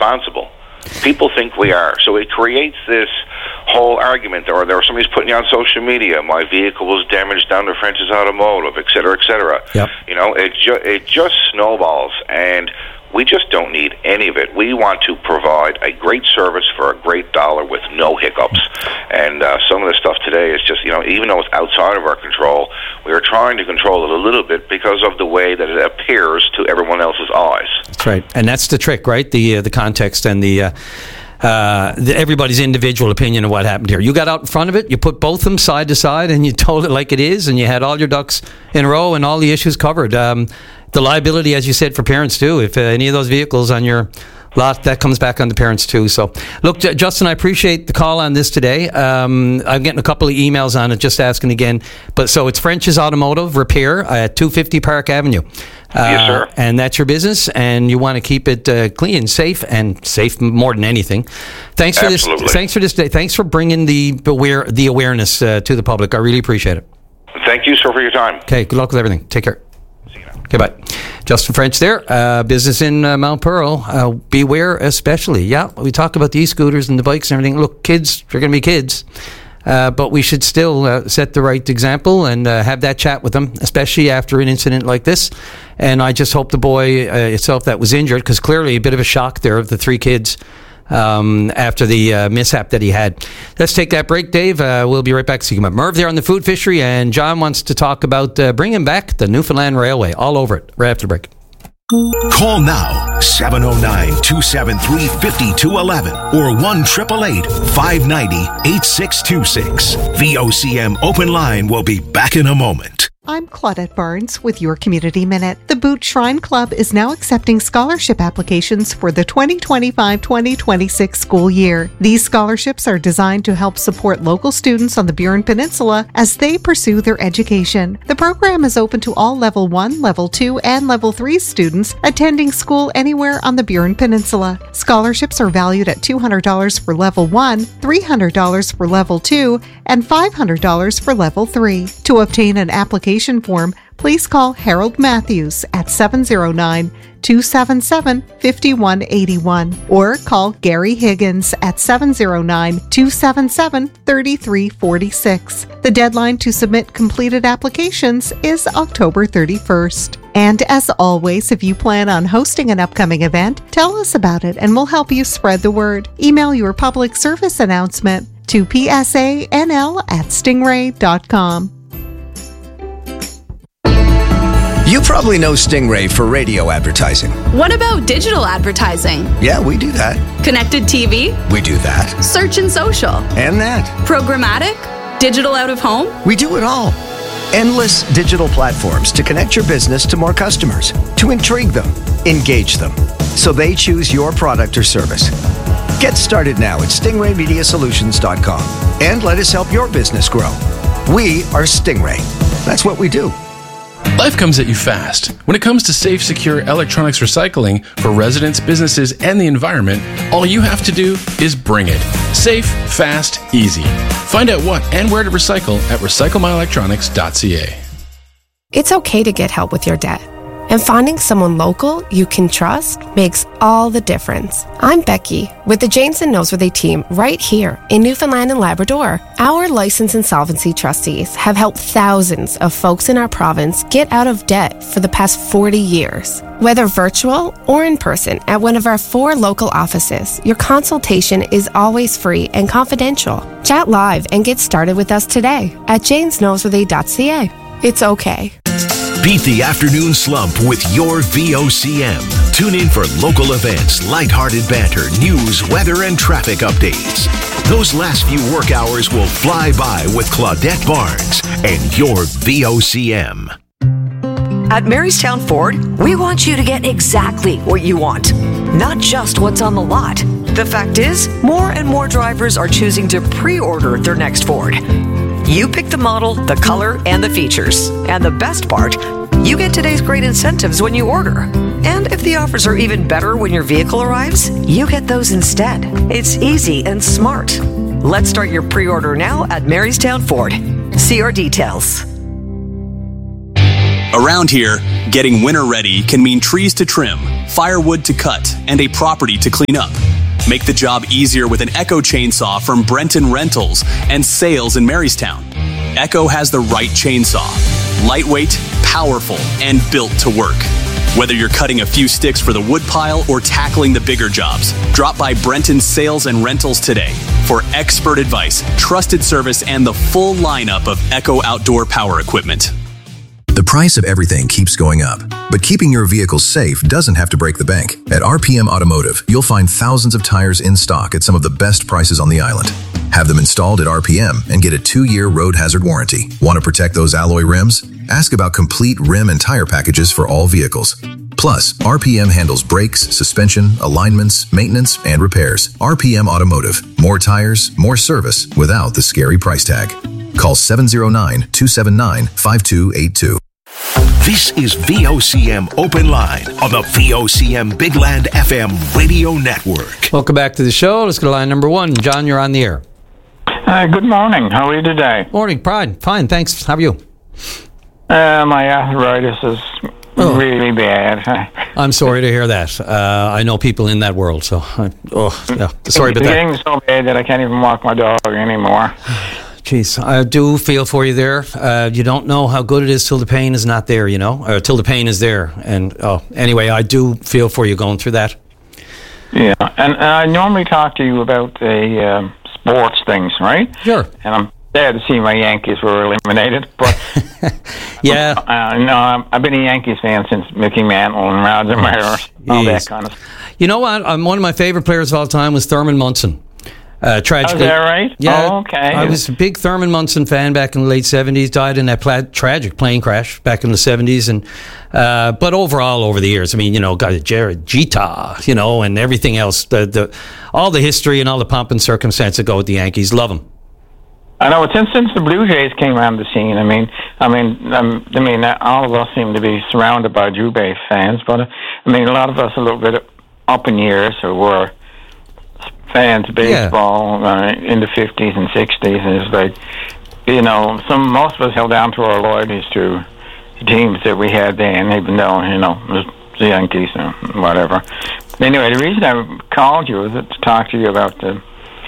responsible. People think we are. So it creates this whole argument, or there was somebody's putting on social media, my vehicle was damaged down to French's Automotive, et cetera, et cetera. Yep. You know, it just snowballs, and we just don't need any of it. We want to provide a great service for a great dollar with no hiccups. And some of the stuff today is just, you know, even though it's outside of our control, we are trying to control it a little bit because of the way that it appears to everyone else's eyes. That's right. And that's the trick, right? The context and the everybody's individual opinion of what happened here. You got out in front of it, you put both of them side to side, and you told it like it is, and you had all your ducks in a row and all the issues covered. The liability, as you said, for parents too. If any of those vehicles on your lot, that comes back on the parents too. So, look, Justin, I appreciate the call on this today. I'm getting a couple of emails on it, just asking again. But so it's French's Automotive Repair at 250 Park Avenue. Yes, sir. And that's your business, and you want to keep it clean and safe more than anything. Thanks for Absolutely. this. Thanks for this day. Thanks for bringing the awareness to the public. I really appreciate it. Thank you, sir, for your time. Okay. Good luck with everything. Take care. See you now. Okay, bye. Justin French there, business in Mount Pearl. Beware especially. Yeah, we talk about the e-scooters and the bikes and everything. Look, kids, they're going to be kids. But we should still set the right example and have that chat with them, especially after an incident like this. And I just hope the boy itself that was injured, because clearly a bit of a shock there of the three kids after the mishap that he had. Let's take that break, Dave. We'll be right back. See you, Merv there on the food fishery, and John wants to talk about bringing back the Newfoundland Railway. All over it right after the break. Call now, 709-273-5211 or 1-888-590-8626. VOCM Open Line will be back in a moment. I'm Claudette Barnes with your Community Minute. The Boot Shrine Club is now accepting scholarship applications for the 2025-2026 school year. These scholarships are designed to help support local students on the Burin Peninsula as they pursue their education. The program is open to all Level 1, Level 2, and Level 3 students attending school anywhere on the Burin Peninsula. Scholarships are valued at $200 for Level 1, $300 for Level 2, and $500 for Level 3. To obtain an application form, please call Harold Matthews at 709-277-5181 or call Gary Higgins at 709-277-3346. The deadline to submit completed applications is October 31st. And as always, if you plan on hosting an upcoming event, tell us about it and we'll help you spread the word. Email your public service announcement to psanl@stingray.com. You probably know Stingray for radio advertising. What about digital advertising? Yeah, we do that. Connected TV? We do that. Search and social? And that. Programmatic? Digital out of home? We do it all. Endless digital platforms to connect your business to more customers, to intrigue them, engage them, so they choose your product or service. Get started now at stingraymediasolutions.com and let us help your business grow. We are Stingray. That's what we do. Life comes at you fast. When it comes to safe, secure electronics recycling for residents, businesses, and the environment, all you have to do is bring it. Safe, fast, easy. Find out what and where to recycle at recyclemyelectronics.ca. It's okay to get help with your debt. And finding someone local you can trust makes all the difference. I'm Becky with the Janes and Noseworthy team right here in Newfoundland and Labrador. Our licensed insolvency trustees have helped thousands of folks in our province get out of debt for the past 40 years. Whether virtual or in person at one of our 4 local offices, your consultation is always free and confidential. Chat live and get started with us today at janesnoseworthy.ca. It's okay. Beat the afternoon slump with your VOCM. Tune in for local events, lighthearted banter, news, weather, and traffic updates. Those last few work hours will fly by with Claudette Barnes and your VOCM. At Marystown Ford, we want you to get exactly what you want, not just what's on the lot. The fact is, more and more drivers are choosing to pre-order their next Ford. You pick the model, the color, and the features. And the best part, you get today's great incentives when you order. And if the offers are even better when your vehicle arrives, you get those instead. It's easy and smart. Let's start your pre-order now at Marystown Ford. See our details. Around here, getting winter ready can mean trees to trim, firewood to cut, and a property to clean up. Make the job easier with an Echo chainsaw from Brenton Rentals and Sales in Marystown. Echo has the right chainsaw. Lightweight, powerful, and built to work. Whether you're cutting a few sticks for the wood pile or tackling the bigger jobs, drop by Brenton Sales and Rentals today for expert advice, trusted service, and the full lineup of Echo outdoor power equipment. The price of everything keeps going up, but keeping your vehicle safe doesn't have to break the bank. At RPM Automotive, you'll find thousands of tires in stock at some of the best prices on the island. Have them installed at RPM and get a 2-year road hazard warranty. Want to protect those alloy rims? Ask about complete rim and tire packages for all vehicles. Plus, RPM handles brakes, suspension, alignments, maintenance, and repairs. RPM Automotive. More tires, more service without the scary price tag. Call 709-279-5282. This is VOCM Open Line on the VOCM Big Land FM radio network. Welcome back to the show. Let's go to line number 1. John, you're on the air. Good morning. How are you today? Morning, Pride. Fine, thanks. How are you? My arthritis is really bad. I'm sorry to hear that. I know people in that world, so sorry about that. It's getting so bad that I can't even walk my dog anymore. Jeez, I do feel for you there. You don't know how good it is till the pain is not there, you know, or till the pain is there. And anyway, I do feel for you going through that. Yeah, and I normally talk to you about the sports things, right? Sure. And I'm sad to see my Yankees were eliminated, but yeah, I've been a Yankees fan since Mickey Mantle and Roger Maris, all that kind of stuff. You know what? One of my favorite players of all time was Thurman Munson. Tragically, is that right? Yeah. Oh, okay. I was a big Thurman Munson fan back in the late 70s. Died in that tragic plane crash back in the 70s, and but overall over the years, I mean, you know, got Jared Jeter, you know, and everything else. All the history and all the pomp and circumstance that go with the Yankees. Love them. I know. Since the Blue Jays came on the scene, I mean, all of us seem to be surrounded by Blue Jays fans, but I mean, a lot of us a little bit up in years who were fans of baseball in the 50s and 60s, and it's like, you know, most of us held down to our loyalties to the teams that we had then, even though, you know, it was the Yankees or whatever. Anyway, the reason I called you was to talk to you about the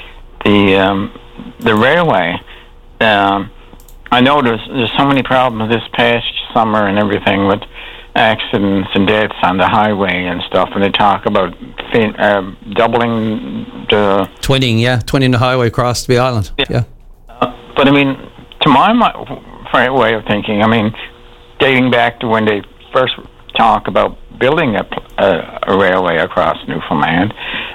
railway. I know there's so many problems this past summer and everything with accidents and deaths on the highway and stuff, and they talk about doubling the... Twinning the highway across the island. Yeah. But I mean, to my way of thinking, I mean, dating back to when they first talk about building a railway across Newfoundland,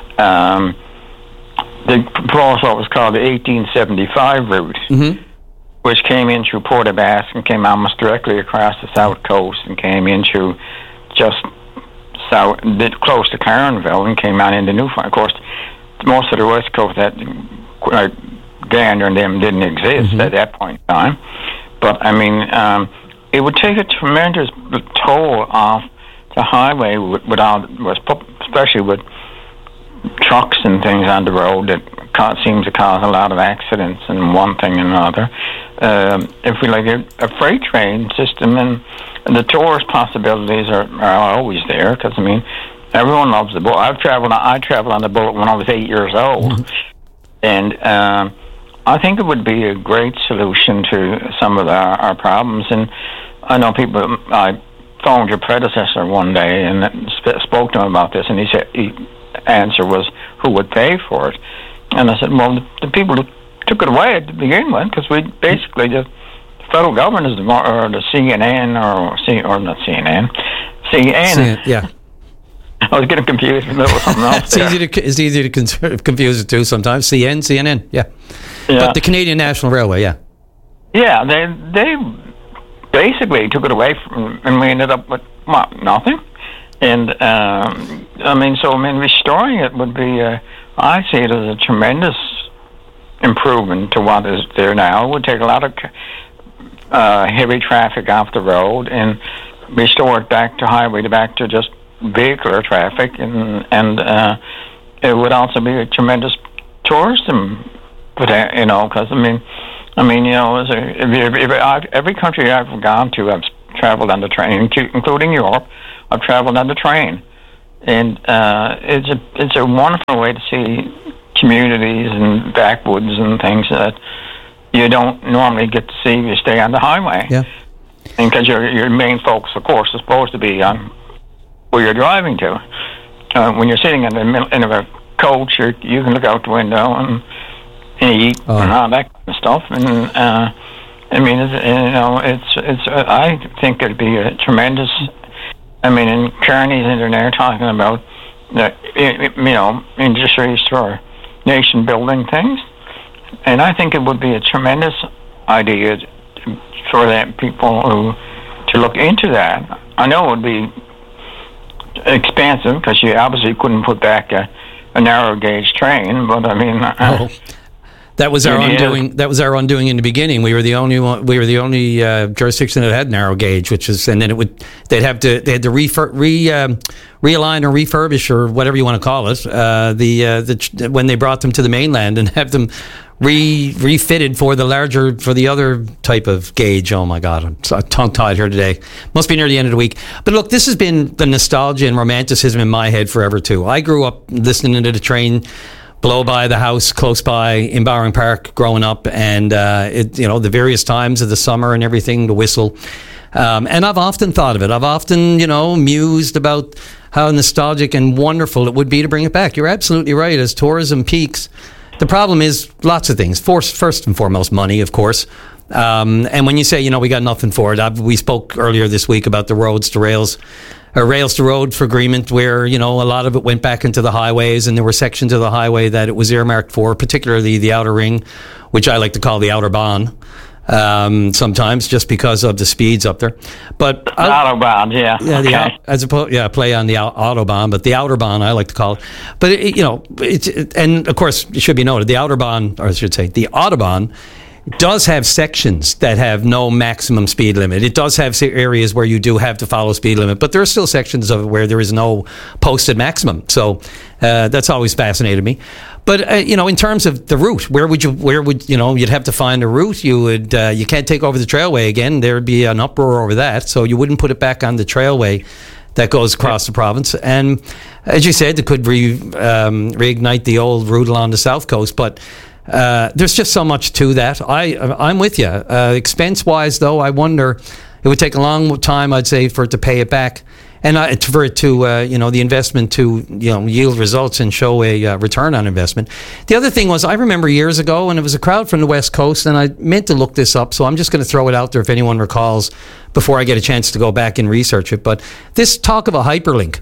they proposed what was called the 1875 route, which came in through Port aux Basques and came almost directly across the south coast and came into just south, close to Caronville, and came on into Newfoundland. Of course, most of the west coast, that Gander and them didn't exist at that point in time. But I mean, it would take a tremendous toll off the highway especially with trucks and things on the road that seems to cause a lot of accidents and one thing and another. If we like a freight train system, and the tourist possibilities are always there, because I mean, everyone loves the Bullet. I traveled on the Bullet when I was 8 years old, and I think it would be a great solution to some of our problems. And I know people. I phoned your predecessor one day and spoke to him about this, and he said answer was, who would pay for it? And I said, well, the people who took it away to begin with, because we basically just, the federal government is or the CNN or not CNN, CNN. Yeah. I was getting confused with something else. It's easy to confuse it too sometimes. CNN, yeah. But the Canadian National Railway, yeah. Yeah, they basically took it away and we ended up with nothing. And restoring it would be, I see it as a tremendous improvement to what is there now. It would take a lot of heavy traffic off the road and restore it back to just vehicular traffic, and it would also be a tremendous tourism, because every country I've gone to, I've traveled on the train, including Europe. I've traveled on the train, and it's a wonderful way to see communities and backwoods and things that you don't normally get to see if you stay on the highway. Yeah. And because your main focus, of course, is supposed to be on where you're driving to. When you're sitting in the middle of a coach, you can look out the window and eat and all that kind of stuff. And I mean, I think it'd be a tremendous. I mean, and Kearney's in there talking about industries for nation building things, and I think it would be a tremendous idea for that people to look into that. I know it would be expensive because you obviously couldn't put back a narrow gauge train, but I mean, that was our undoing. That was our undoing in the beginning. We were the only one. We were the only jurisdiction that had narrow gauge, which is, and then they had to realign or refurbish or whatever you want to call it. When they brought them to the mainland and have them refitted for the other type of gauge. Oh my God, I'm so tongue-tied here today. Must be near the end of the week. But look, this has been the nostalgia and romanticism in my head forever too. I grew up listening to the train blow by the house close by in Bowring Park growing up, and the various times of the summer and everything, the whistle. And I've often thought of it. I've often, mused about how nostalgic and wonderful it would be to bring it back. You're absolutely right. As tourism peaks, the problem is lots of things. First and foremost, money, of course. And when you say, we got nothing for it, we spoke earlier this week about the roads to rails, or rails to road for agreement, where, a lot of it went back into the highways, and there were sections of the highway that it was earmarked for, particularly the outer ring, which I like to call the outer Bahn. Sometimes just because of the speeds up there, but Autobahn, yeah, play on the Autobahn, but the Outerbahn I like to call it. But and of course it should be noted, the Outerbahn, or I should say, the Autobahn does have sections that have no maximum speed limit. It does have areas where you do have to follow speed limit, but there are still sections of it where there is no posted maximum. So that's always fascinated me. But in terms of the route, where would you'd have to find a route. You can't take over the trailway again. There'd be an uproar over that. So you wouldn't put it back on the trailway that goes across the province. And as you said, it could reignite the old route along the south coast. But there's just so much to that. I'm with you. Expense-wise, though, I wonder, it would take a long time, I'd say, for it to pay it back. And for it to, the investment to, yield results and show a return on investment. The other thing was, I remember years ago, and it was a crowd from the West Coast, and I meant to look this up, so I'm just going to throw it out there if anyone recalls before I get a chance to go back and research it. But this talk of a hyperlink,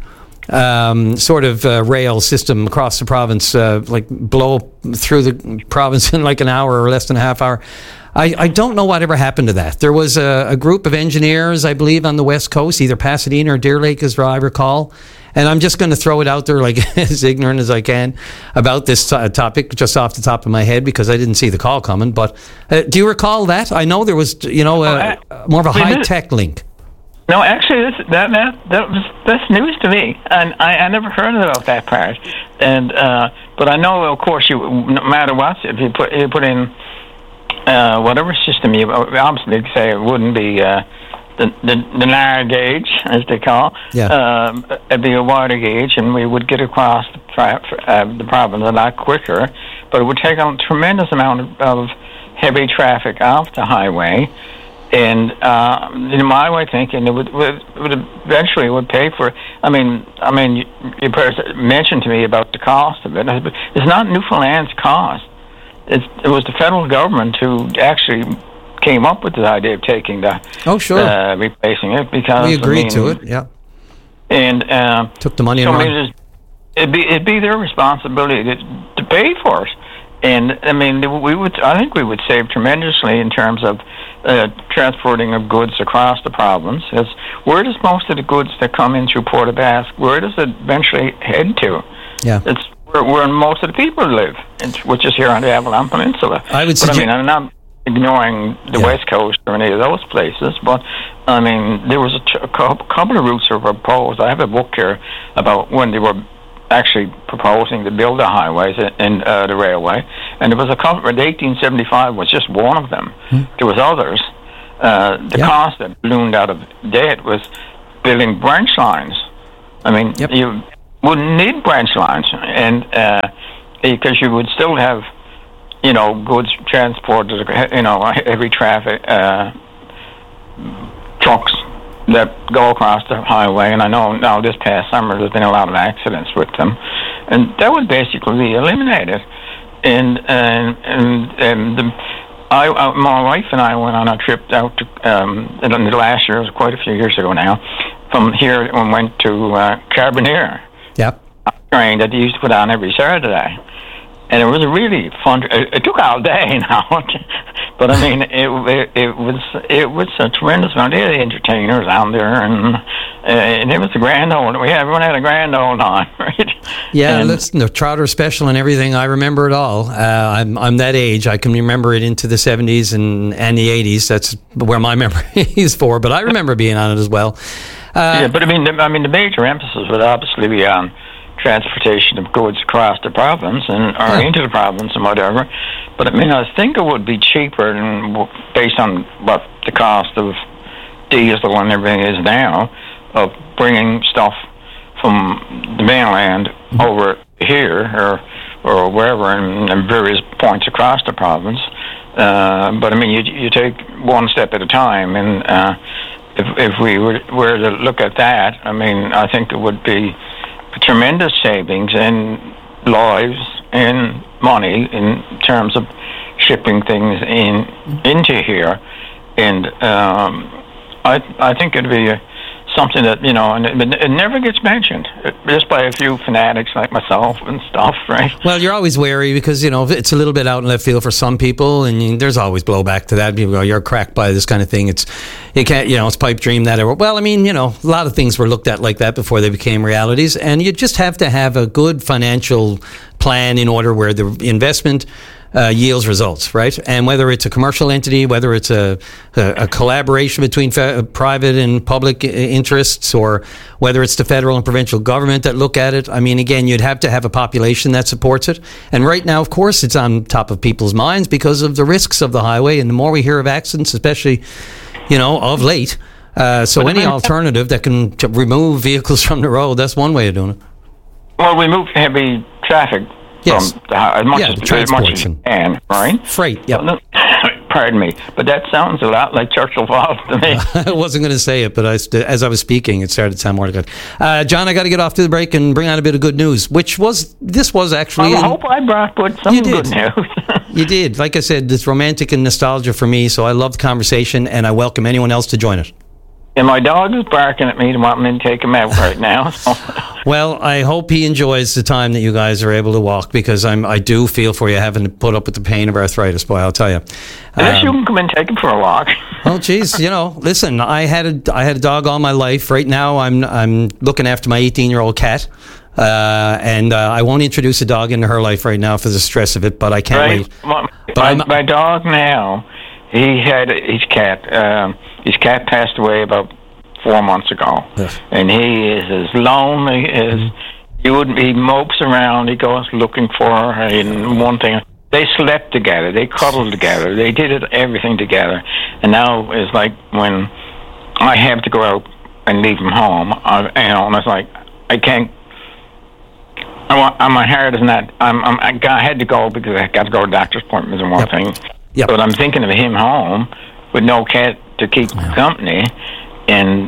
rail system across the province, like blow through the province in like an hour or less than a half hour. I don't know whatever happened to that. There was a group of engineers, I believe, on the West Coast, either Pasadena or Deer Lake, as I recall. And I'm just going to throw it out there, like as ignorant as I can, about this topic, just off the top of my head, because I didn't see the call coming. But do you recall that? I know there was, more of a high-tech link. No, actually, that's news to me, and I never heard about that part. And but I know, of course, no matter what, if you put in whatever system you obviously say, it wouldn't be the narrow gauge, as they call. Yeah. It'd be a wider gauge, and we would get across the province a lot quicker. But it would take a tremendous amount of heavy traffic off the highway. And in my way of thinking, it would eventually would pay for. I mean, you mentioned to me about the cost of it. It's not Newfoundland's cost. It was the federal government who actually came up with the idea of taking replacing it, because we agreed to it. Yeah, and took the money and run. It'd be their responsibility to pay for it. And I mean, I think we would save tremendously in terms of transporting of goods across the province. Where does most of the goods that come in through Port of Basque, where does it eventually head to? Yeah, it's where most of the people live, which is here on the Avalon Peninsula. I'm not ignoring the West Coast or any of those places, but I mean, there was a couple of routes that were proposed. I have a book here about when they were actually proposing to build the highways and the railway, and there was a couple. 1875 was just one of them. There was others, the cost that ballooned out of debt was building branch lines. I mean, you wouldn't need branch lines, and because you would still have, goods transported, heavy traffic trucks that go across the highway. And I know now this past summer there's been a lot of accidents with them, and that would basically be eliminated. My wife and I went on a trip out to the last year. It was quite a few years ago now. From here, we went to Carbonear. Yep. A train that they used to put on every Saturday, and it was a really fun. It took all day now, but I mean, it was a tremendous amount of entertainers out there, and it was a grand old. Everyone had a grand old time, right? Yeah, listen, the Trotter Special and everything. I remember it all. I'm that age. I can remember it into the 70s and the 80s. That's where my memory is for. But I remember being on it as well. But I mean, the major emphasis would obviously be on transportation of goods across the province or into the province and whatever. But I mean, I think it would be cheaper, based on what the cost of diesel and everything is now, of bringing stuff from the mainland over here or wherever in various points across the province. But I mean, you take one step at a time, and if we were to look at that, I mean, I think it would be a tremendous savings in lives and money in terms of shipping things into here, and I think it'd be something that, and it never gets mentioned, just by a few fanatics like myself and stuff, right? Well, you're always wary because, it's a little bit out in left field for some people, and there's always blowback to that. People go, you're cracked by this kind of thing. It's pipe dream that. Well, I mean, a lot of things were looked at like that before they became realities, and you just have to have a good financial plan in order where the investment yields results, right? And whether it's a commercial entity, whether it's a collaboration between private and public interests, or whether it's the federal and provincial government that look at it, I mean, again, you'd have to have a population that supports it. And right now, of course, it's on top of people's minds because of the risks of the highway. And the more we hear of accidents, especially, of late, so any alternative that can remove vehicles from the road, that's one way of doing it. Well, we move heavy traffic. Yes. As much as you can, right? Freight, yeah. Pardon me, but that sounds a lot like Churchill Falls to me. I wasn't going to say it, but as I was speaking, it started to sound more good. John, I got to get off to the break and bring on a bit of good news, this was actually... I hope I brought some good news. You did. Like I said, it's romantic and nostalgia for me, so I love the conversation, and I welcome anyone else to join it. And my dog is barking at me and wanting me to take him out right now. So. Well, I hope he enjoys the time that you guys are able to walk, because I do feel for you having to put up with the pain of arthritis, boy, I'll tell you. Unless you can come and take him for a walk. Oh, geez, listen, I had a dog all my life. Right now, I'm looking after my 18-year-old cat. And I won't introduce a dog into her life right now for the stress of it, but I can't wait. My dog now, he had his cat. His cat passed away about 4 months ago, and he is as lonely as you would. He mopes around. He goes looking for her. And one thing, they slept together. They cuddled together. They did everything together. And now it's like when I have to go out and leave him home, and it's like I can't. My heart is not. I had to go because I got to go to doctor's appointments and one thing. Yep. But I'm thinking of him home with no cat to keep company, and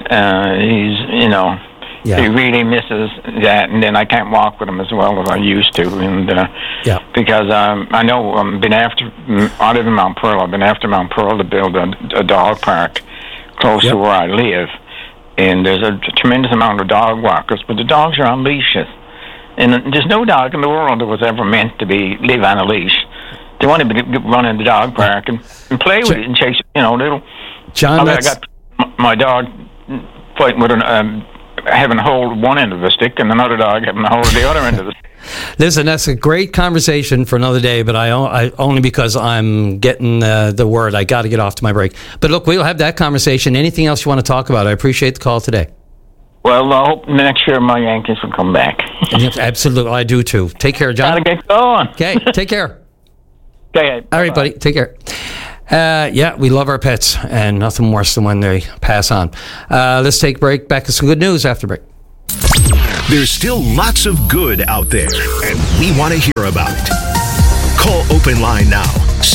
he really misses that. And then I can't walk with him as well as I used to, and because I know I live in Mount Pearl. I've been after Mount Pearl to build a dog park close to where I live, and there's a tremendous amount of dog walkers, but the dogs are on leashes, and there's no dog in the world that was ever meant to live on a leash. They want to run in the dog park and play with it and chase, little. John, I got my dog fighting with having a hold of one end of the stick, and another dog having a hold of the other end of the stick. Listen, that's a great conversation for another day, but I only because I'm getting the word. I got to get off to my break. But look, we'll have that conversation. Anything else you want to talk about? I appreciate the call today. Well, I hope next year my Yankees will come back. Absolutely, I do too. Take care, John. Gotta get going. Okay, take care. Okay. All right, buddy. Take care. Yeah, we love our pets, and nothing worse than when they pass on. Let's take a break. Back to some good news after break. There's still lots of good out there, and we want to hear about it. Call Open Line now,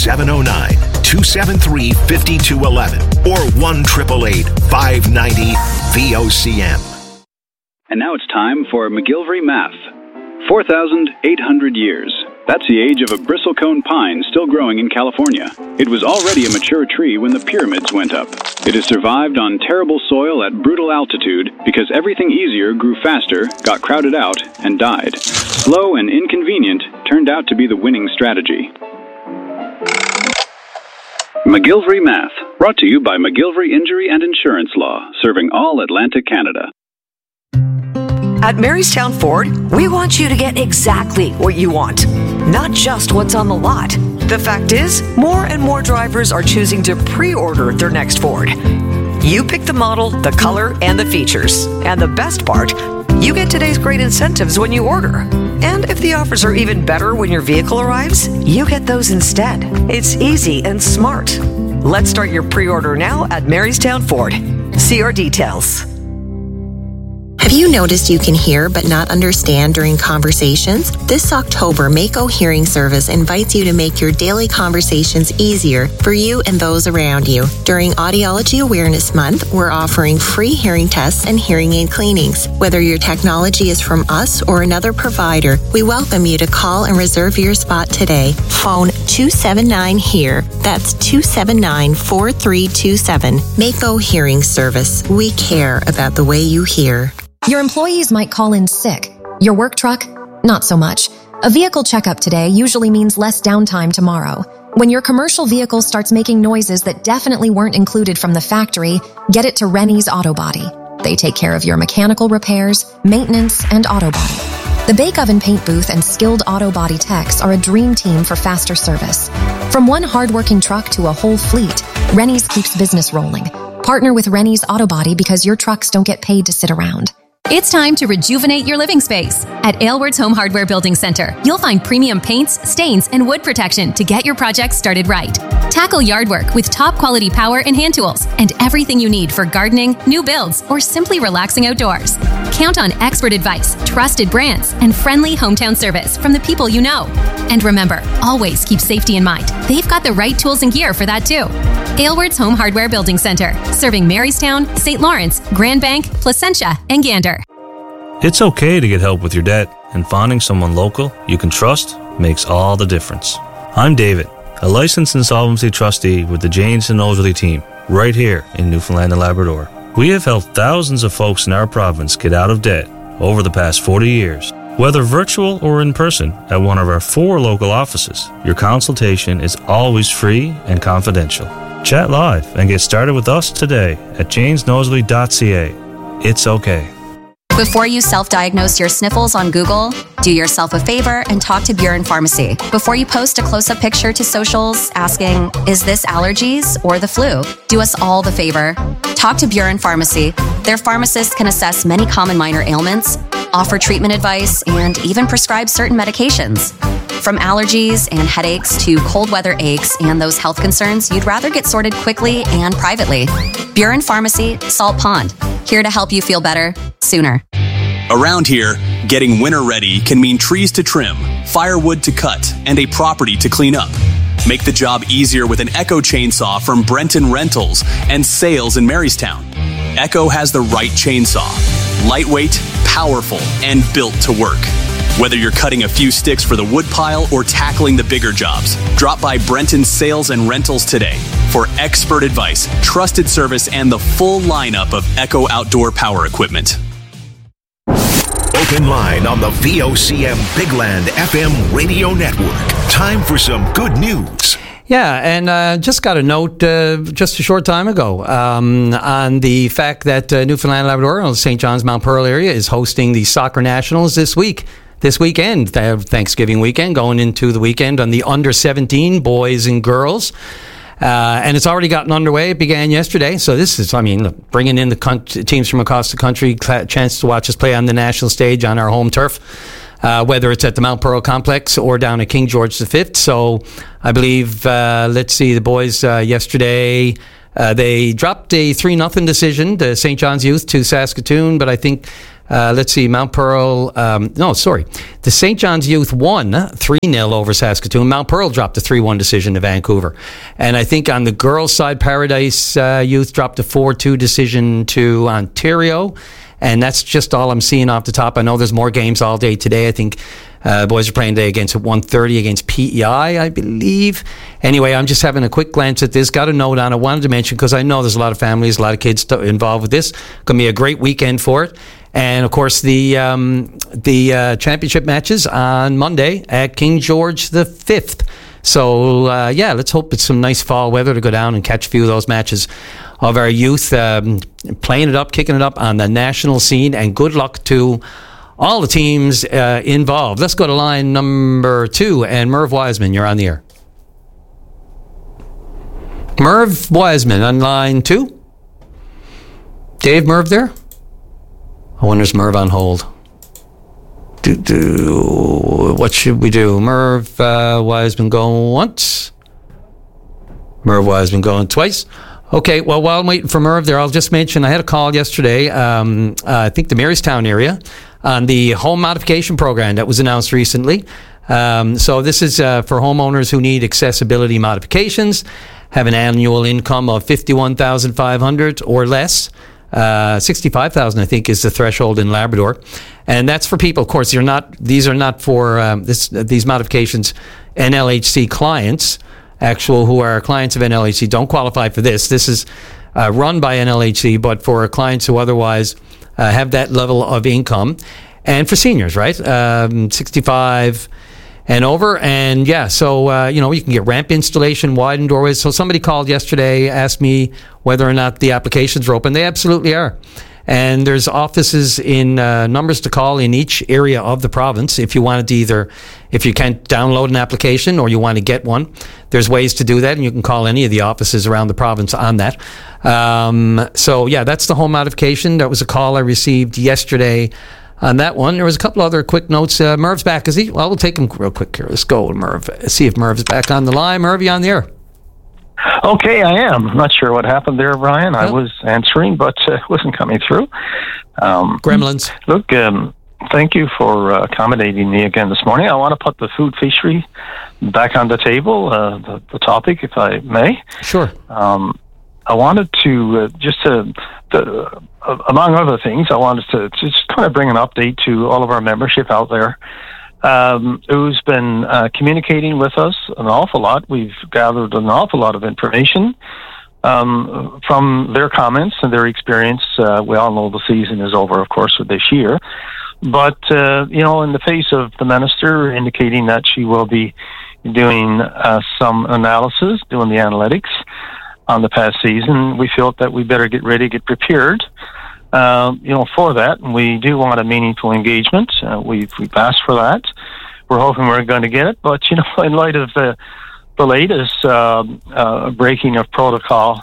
709-273-5211 or 1-888-590-VOCM. And now it's time for McGillivray Math. 4,800 years. That's the age of a bristlecone pine still growing in California. It was already a mature tree when the pyramids went up. It has survived on terrible soil at brutal altitude because everything easier grew faster, got crowded out, and died. Slow and inconvenient turned out to be the winning strategy. McGillivray Math, brought to you by McGillivray Injury and Insurance Law, serving all Atlantic Canada. At Marystown Ford, we want you to get exactly what you want, not just what's on the lot. The fact is, more and more drivers are choosing to pre-order their next Ford. You pick the model, the color, and the features. And the best part, you get today's great incentives when you order. And if the offers are even better when your vehicle arrives, you get those instead. It's easy and smart. Let's start your pre-order now at Marystown Ford. See our details. Have you noticed you can hear but not understand during conversations? This October, Mako Hearing Service invites you to make your daily conversations easier for you and those around you. During Audiology Awareness Month, we're offering free hearing tests and hearing aid cleanings. Whether your technology is from us or another provider, we welcome you to call and reserve your spot today. Phone 279-HEAR. That's 279-4327. Mako Hearing Service. We care about the way you hear. Your employees might call in sick. Your work truck? Not so much. A vehicle checkup today usually means less downtime tomorrow. When your commercial vehicle starts making noises that definitely weren't included from the factory, get it to Rennie's Auto Body. They take care of your mechanical repairs, maintenance, and auto body. The Bake Oven Paint Booth and skilled auto body techs are a dream team for faster service. From one hardworking truck to a whole fleet, Rennie's keeps business rolling. Partner with Rennie's Auto Body because your trucks don't get paid to sit around. It's time to rejuvenate your living space. At Aylward's Home Hardware Building Center, you'll find premium paints, stains, and wood protection to get your project started right. Tackle yard work with top quality power and hand tools and everything you need for gardening, new builds, or simply relaxing outdoors. Count on expert advice, trusted brands, and friendly hometown service from the people you know. And remember, always keep safety in mind. They've got the right tools and gear for that too. Aylward's Home Hardware Building Center, serving Marystown, St. Lawrence, Grand Bank, Placentia, and Gander. It's okay to get help with your debt, and finding someone local you can trust makes all the difference. I'm David, a licensed insolvency trustee with the James and Nosworthy team, right here in Newfoundland and Labrador. We have helped thousands of folks in our province get out of debt over the past 40 years. Whether virtual or in person at one of our 4 local offices, your consultation is always free and confidential. Chat live and get started with us today at jamesnosworthy.ca. It's okay. Before you self-diagnose your sniffles on Google, do yourself a favor and talk to Buren Pharmacy. Before you post a close-up picture to socials asking, is this allergies or the flu? Do us all the favor. Talk to Buren Pharmacy. Their pharmacists can assess many common minor ailments, offer treatment advice, and even prescribe certain medications. From allergies and headaches to cold weather aches and those health concerns you'd rather get sorted quickly and privately. Buren Pharmacy, Salt Pond. Here to help you feel better sooner. Around here, getting winter ready can mean trees to trim, firewood to cut, and a property to clean up. Make the job easier with an Echo chainsaw from Brenton Rentals and Sales in Marystown. Echo has the right chainsaw. Lightweight, powerful, and built to work. Whether you're cutting a few sticks for the wood pile or tackling the bigger jobs, drop by Brenton Sales and Rentals today for expert advice, trusted service, and the full lineup of Echo outdoor power equipment. Open line on the VOCM Bigland FM radio network. Time for some good news. Yeah, and just got a note just a short time ago on the fact that Newfoundland and Labrador, the St. John's Mount Pearl area, is hosting the Soccer Nationals this weekend, Thanksgiving weekend, going into the weekend on the under-17 boys and girls. And it's already gotten underway. It began yesterday. So this is, bringing in the teams from across the country, chance to watch us play on the national stage on our home turf. whether it's at the Mount Pearl Complex or down at King George V. So I believe, the boys yesterday, they dropped a 3-0 decision to St. John's Youth to Saskatoon, but I think, Mount Pearl, the St. John's Youth won 3-0 over Saskatoon. Mount Pearl dropped a 3-1 decision to Vancouver. And I think on the girls' side, Paradise Youth dropped a 4-2 decision to Ontario. And that's just all I'm seeing off the top. I know there's more games all day today. I think boys are playing today against 1:30 against PEI, I believe. Anyway, I'm just having a quick glance at this. Got a note on it. Wanted to mention because I know there's a lot of families, a lot of kids involved with this. Going to be a great weekend for it. And of course, the championship matches on Monday at King George V. So let's hope it's some nice fall weather to go down and catch a few of those matches of our youth playing it up, kicking it up on the national scene. And good luck to all the teams involved. Let's go to line number 2. And Merv Wiseman, you're on the air. Merv Wiseman on line 2. Dave, Merv there? I wonder is Merv on hold. What should we do? Merv Wiseman going once. Merv Wiseman going twice. Okay, well, while I'm waiting for Merv there, I'll just mention I had a call yesterday, I think the Marystown area, on the home modification program that was announced recently. So this is for homeowners who need accessibility modifications, have an annual income of $51,500 or less. $65,000, I think, is the threshold in Labrador, and that's for people. Of course, these are not for these modifications. NLHC clients, who are clients of NLHC, don't qualify for this. This is run by NLHC, but for clients who otherwise have that level of income, and for seniors, right, 65 and over. And you can get ramp installation, widened doorways. So somebody called yesterday, asked me whether or not the applications are open. They absolutely are. And there's offices in numbers to call in each area of the province. If you wanted to if you can't download an application or you want to get one, there's ways to do that, and you can call any of the offices around the province on that. That's the home modification. That was a call I received yesterday on that one. There was a couple other quick notes. Merv's back, is he? Well, we'll take him real quick here. Let's go, Merv. See if Merv's back on the line. Merv, you on the air? Okay, I am. Not sure what happened there, Brian. I was answering, but it wasn't coming through. Gremlins. Look, thank you for accommodating me again this morning. I want to put the food fishery back on the table, the topic, if I may. Sure. I wanted to among other things, I wanted to just kind of bring an update to all of our membership out there who's been communicating with us an awful lot. We've gathered an awful lot of information from their comments and their experience. We all know the season is over, of course, with this year. But, in the face of the minister indicating that she will be doing some analysis, doing the analytics on the past season, we felt that we better get ready, get prepared, for that. And we do want a meaningful engagement. We've asked for that. We're hoping we're going to get it. But, in light of the latest breaking of protocol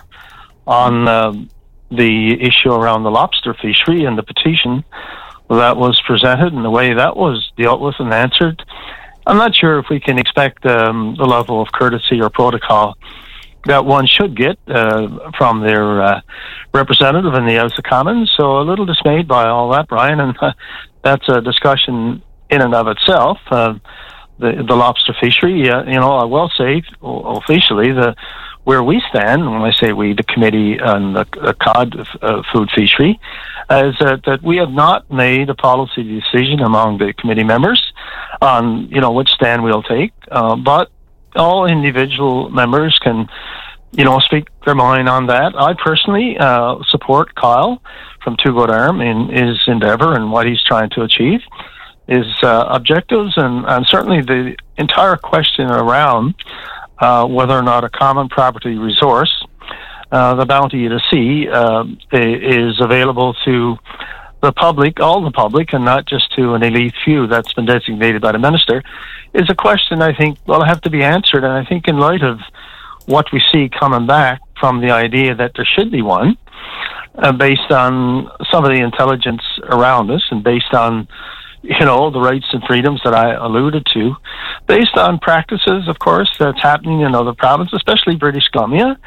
on the issue around the lobster fishery and the petition that was presented and the way that was dealt with and answered, I'm not sure if we can expect the level of courtesy or protocol that one should get from their representative in the House of Commons. So a little dismayed by all that, Brian, and that's a discussion in and of itself. The lobster fishery, I will say officially where we stand, when I say we, the committee on the cod food fishery, is that we have not made a policy decision among the committee members on, which stand we'll take, but all individual members can, speak their mind on that. I personally support Kyle from Two Good Arm in his endeavor and what he's trying to achieve, his objectives, and certainly the entire question around whether or not a common property resource, the bounty of the sea, is available to the public, all the public, and not just to an elite few that's been designated by the minister, is a question I think will have to be answered. And I think in light of what we see coming back from the idea that there should be one, based on some of the intelligence around us and based on, the rights and freedoms that I alluded to, based on practices, of course, that's happening in other provinces, especially British Columbia,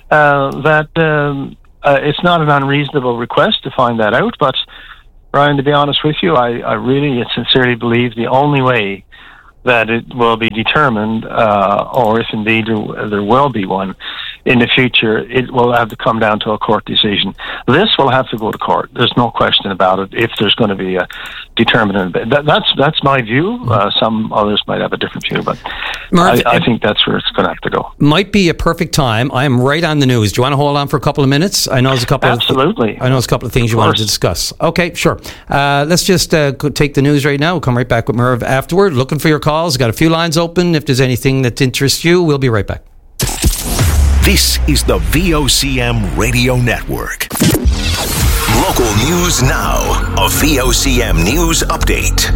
it's not an unreasonable request to find that out. But, Ryan, to be honest with you, I really and sincerely believe the only way that it will be determined, or if indeed there will be one in the future, it will have to come down to a court decision. This will have to go to court. There's no question about it. If there's going to be a determinant, that's my view. Some others might have a different view, but Murph, I think that's where it's going to have to go. Might be a perfect time. I am right on the news. Do you want to hold on for a couple of minutes? I know there's a couple. Absolutely. I know there's a couple of things you wanted to discuss. Okay, sure. Let's just take the news right now. We'll come right back with Merv afterward. Looking for your calls. Got a few lines open. If there's anything that interests you, we'll be right back. This is the VOCM Radio Network. Local news now. A VOCM News Update.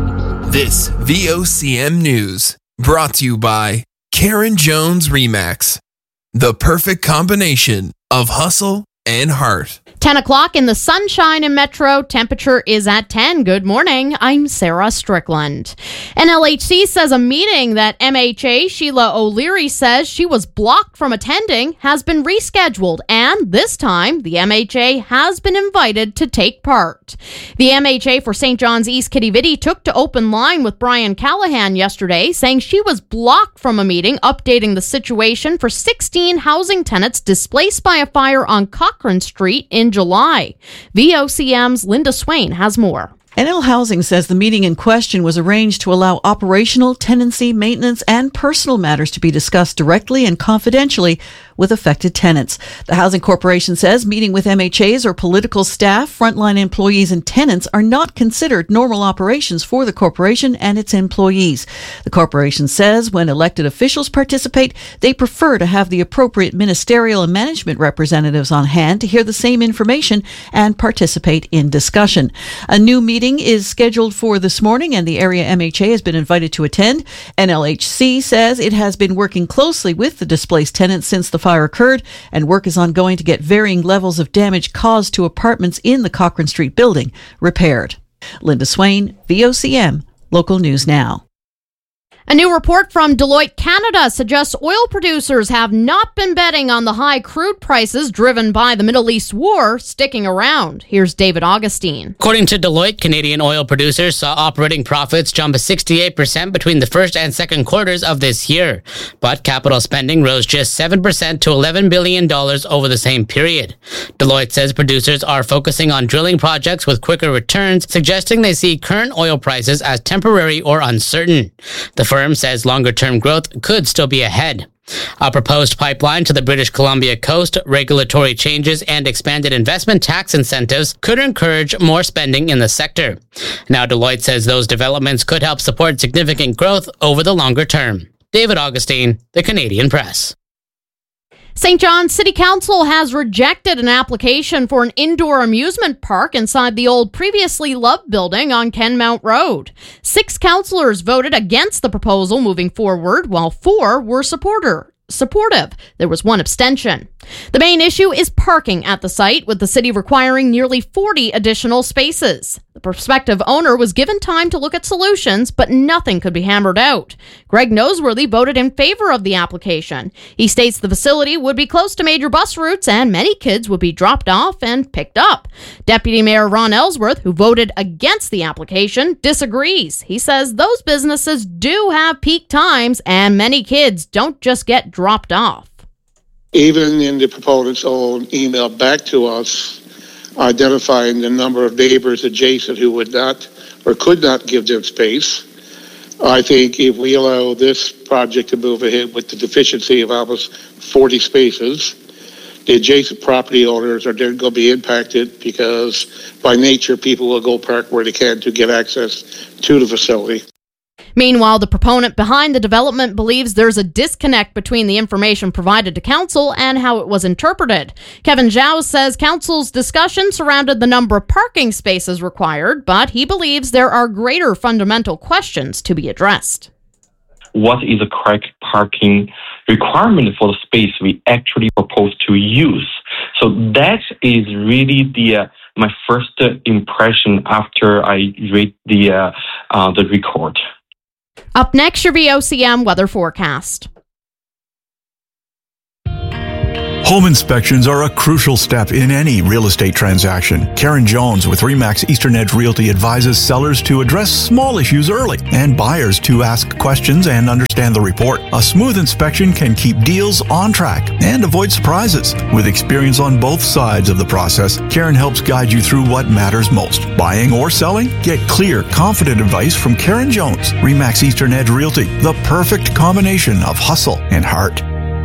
This VOCM News brought to you by Karen Jones Remax. The perfect combination of hustle and heart. 10 o'clock in the sunshine in Metro. Temperature is at 10. Good morning. I'm Sarah Strickland. NLHC says a meeting that MHA Sheila O'Leary says she was blocked from attending has been rescheduled, and this time the MHA has been invited to take part. The MHA for St. John's East Kitty-Vitty took to open line with Brian Callahan yesterday, saying she was blocked from a meeting updating the situation for 16 housing tenants displaced by a fire on Cochrane Street in July. VOCM's Linda Swain has more. NL Housing says the meeting in question was arranged to allow operational, tenancy, maintenance, and personal matters to be discussed directly and confidentially with affected tenants. The Housing Corporation says meeting with MHAs or political staff, frontline employees, and tenants are not considered normal operations for the corporation and its employees. The corporation says when elected officials participate, they prefer to have the appropriate ministerial and management representatives on hand to hear the same information and participate in discussion. A new meeting is scheduled for this morning, and the area MHA has been invited to attend. NLHC says it has been working closely with the displaced tenants since the fire occurred, and work is ongoing to get varying levels of damage caused to apartments in the Cochrane Street building repaired. Linda Swain, VOCM, Local News Now. A new report from Deloitte Canada suggests oil producers have not been betting on the high crude prices driven by the Middle East war sticking around. Here's David Augustine. According to Deloitte, Canadian oil producers saw operating profits jump 68% between the first and second quarters of this year. But capital spending rose just 7% to $11 billion over the same period. Deloitte says producers are focusing on drilling projects with quicker returns, suggesting they see current oil prices as temporary or uncertain. The firm says longer-term growth could still be ahead. A proposed pipeline to the British Columbia coast, regulatory changes, and expanded investment tax incentives could encourage more spending in the sector. Now, Deloitte says those developments could help support significant growth over the longer term. David Augustine, The Canadian Press. St. John's City Council has rejected an application for an indoor amusement park inside the old previously Love building on Kenmount Road. 6 councillors voted against the proposal moving forward, while 4 were supportive. There was 1 abstention. The main issue is parking at the site, with the city requiring nearly 40 additional spaces. The prospective owner was given time to look at solutions, but nothing could be hammered out. Greg Noseworthy voted in favor of the application. He states the facility would be close to major bus routes and many kids would be dropped off and picked up. Deputy Mayor Ron Ellsworth, who voted against the application, disagrees. He says those businesses do have peak times and many kids don't just get dropped off. Even in the proponent's own email back to us, identifying the number of neighbors adjacent who would not or could not give them space, I think if we allow this project to move ahead with the deficiency of almost 40 spaces, the adjacent property owners are then going to be impacted because by nature people will go park where they can to get access to the facility. Meanwhile, the proponent behind the development believes there's a disconnect between the information provided to council and how it was interpreted. Kevin Zhao says council's discussion surrounded the number of parking spaces required, but he believes there are greater fundamental questions to be addressed. What is the correct parking requirement for the space we actually propose to use? So that is really the my first impression after I read the report. Up next, your VOCM weather forecast. Home inspections are a crucial step in any real estate transaction. Karen Jones with RE/MAX Eastern Edge Realty advises sellers to address small issues early and buyers to ask questions and understand the report. A smooth inspection can keep deals on track and avoid surprises. With experience on both sides of the process, Karen helps guide you through what matters most. Buying or selling? Get clear, confident advice from Karen Jones. RE/MAX Eastern Edge Realty, the perfect combination of hustle and heart.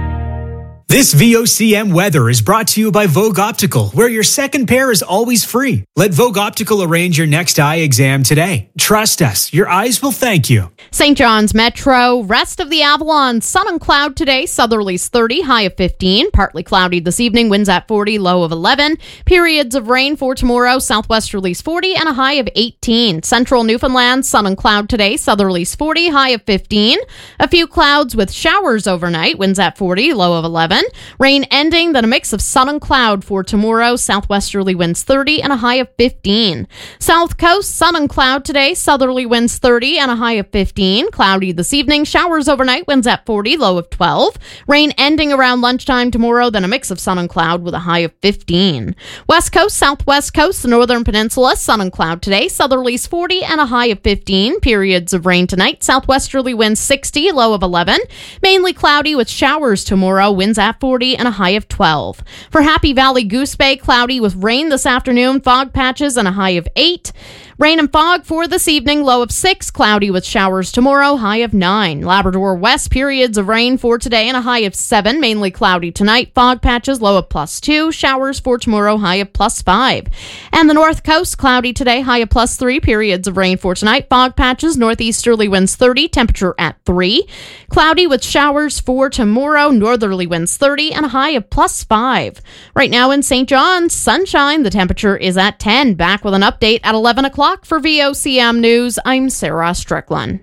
This VOCM weather is brought to you by Vogue Optical, where your second pair is always free. Let Vogue Optical arrange your next eye exam today. Trust us, your eyes will thank you. St. John's Metro, rest of the Avalon, sun and cloud today, southerlies 30, high of 15, partly cloudy this evening, winds at 40, low of 11, periods of rain for tomorrow, southwesterlies 40 and a high of 18. Central Newfoundland, sun and cloud today, southerlies 40, high of 15, a few clouds with showers overnight, winds at 40, low of 11, rain ending, then a mix of sun and cloud for tomorrow, southwesterly winds 30 and a high of 15. South Coast, sun and cloud today, southerly winds 30 and a high of 15. Cloudy this evening, showers overnight, winds at 40, low of 12. Rain ending around lunchtime tomorrow, then a mix of sun and cloud with a high of 15. West Coast, Southwest Coast, the Northern Peninsula, sun and cloud today, southerlies 40 and a high of 15. Periods of rain tonight, southwesterly winds 60, low of 11. Mainly cloudy with showers tomorrow, winds at 40 and a high of 12. For Happy Valley Goose Bay, cloudy with rain this afternoon, fog patches and a high of 8. Rain and fog for this evening, low of 6. Cloudy with showers tomorrow, high of 9. Labrador West, periods of rain for today and a high of 7. Mainly cloudy tonight, fog patches, low of +2. Showers for tomorrow, high of +5. And the North Coast, cloudy today, high of +3. Periods of rain for tonight, fog patches, northeasterly winds 30, temperature at 3. Cloudy with showers for tomorrow, northerly winds 30 and a high of +5. Right now in St. John's, sunshine, the temperature is at 10. Back with an update at 11 o'clock. For VOCM News, I'm Sarah Strickland.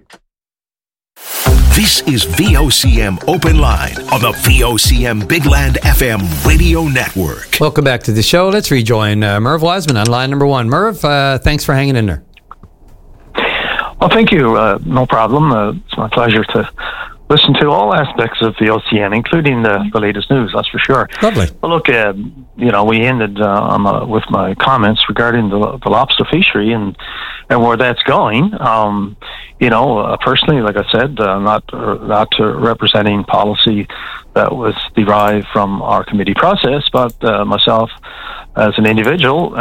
This is VOCM Open Line on the VOCM Big Land FM radio network. Welcome back to the show. Let's rejoin Merv Wiseman on line number 1. Merv, thanks for hanging in there. Well, thank you. No problem. It's my pleasure to listen to all aspects of the OCN, including the latest news, that's for sure. Lovely. Well, look, we ended with my comments regarding the lobster fishery and where that's going. Personally, like I said, not representing policy that was derived from our committee process, but myself as an individual,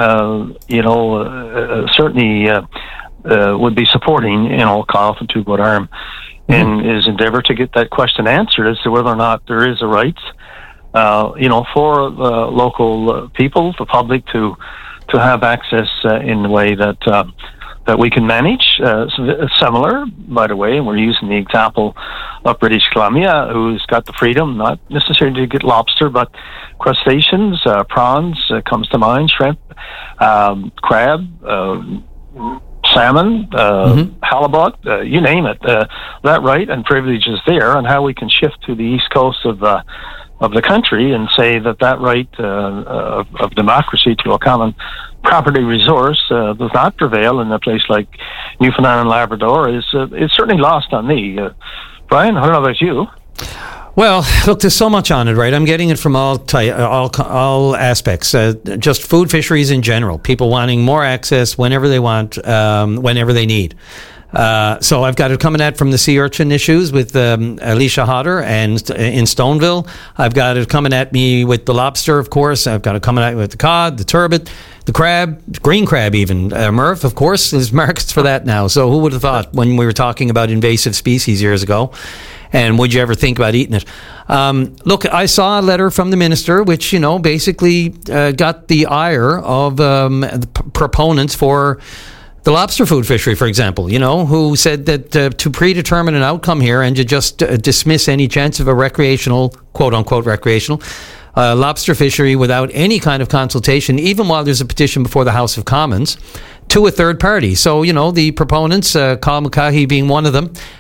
certainly would be supporting, Kyle from Two Good Arm in his endeavor to get that question answered as to whether or not there is a right, for the local people, the public, to have access in the way that we can manage. Similar, by the way, and we're using the example of British Columbia, who's got the freedom, not necessarily to get lobster, but crustaceans, prawns comes to mind, shrimp, crab, salmon, halibut, you name it. That right and privilege is there, and how we can shift to the east coast of the country and say that right of democracy to a common property resource does not prevail in a place like Newfoundland and Labrador is certainly lost on me. Brian, I don't know about you. Well, look, there's so much on it, right? I'm getting it from all aspects. Just food fisheries in general. People wanting more access whenever they want, whenever they need. So I've got it coming at from the sea urchin issues with Alicia Hodder and in Stoneville. I've got it coming at me with the lobster, of course. I've got it coming at me with the cod, the turbot, the crab, green crab even. Murph, of course, there's markets for that now. So who would have thought when we were talking about invasive species years ago? And would you ever think about eating it? Look, I saw a letter from the minister, which, basically got the ire of the proponents for the lobster food fishery, for example, who said that to predetermine an outcome here and to just dismiss any chance of a recreational, quote-unquote recreational, lobster fishery without any kind of consultation, even while there's a petition before the House of Commons, to a third party. So, the proponents, Carl McCahey being one of them,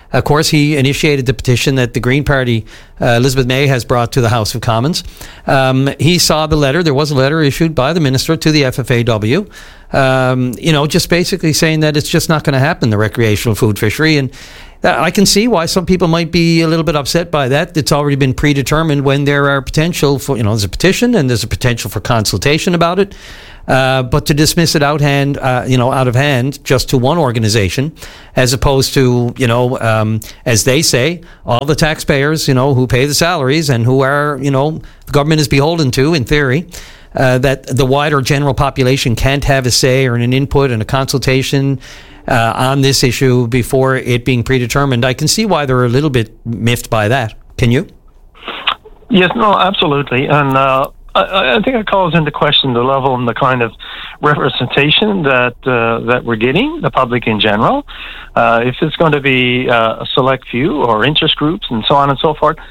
Of course, he initiated the petition that the Green Party, Elizabeth May, has brought to the House of Commons. He saw the letter. There was a letter issued by the minister to the FFAW, just basically saying that it's just not going to happen, the recreational food fishery. And I can see why some people might be a little bit upset by that. It's already been predetermined when there are potential for, there's a petition and there's a potential for consultation about it. But to dismiss it out of hand, just to one organization, as opposed to, as they say, all the taxpayers, who pay the salaries and who are, the government is beholden to, in theory, that the wider general population can't have a say or an input and a consultation on this issue before it being predetermined. I can see why they're a little bit miffed by that. Can you? Yes, no, absolutely. And I think it calls into question the level and the kind of representation that we're getting, the public in general. If it's going to be a select few or interest groups and so on and so forth,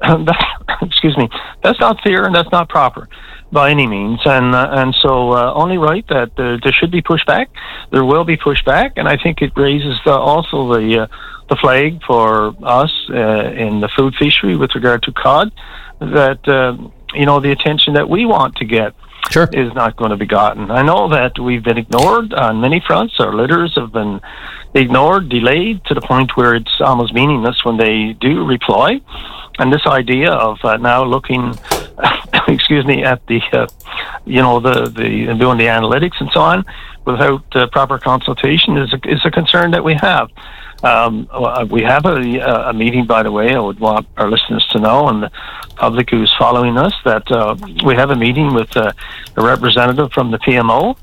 that's not fair and that's not proper by any means. And so only right that there should be pushback. There will be pushback, and I think it raises also the flag for us in the food fishery with regard to cod, that the attention that we want to get is not going to be gotten. I know that we've been ignored on many fronts. Our litters have been ignored, delayed, to the point where it's almost meaningless when they do reply. And this idea of now looking, at the, the doing the analytics and so on without proper consultation is a concern that we have. We have a meeting, by the way. I would want our listeners to know, and the public who's following us, that we have a meeting with a representative from the PMO